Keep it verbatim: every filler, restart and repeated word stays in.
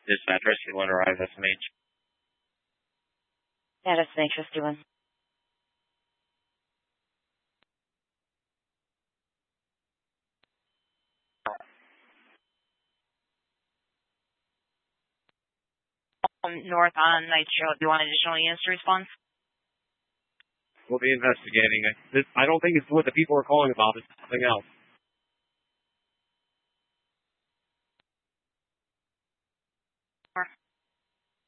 Dispatch, rescue one arrive, S M H. Yeah, S M H, rescue one. North on Nitro. Do you want additional units to respond? We'll be investigating it. This, I don't think it's what the people are calling about. It's something else.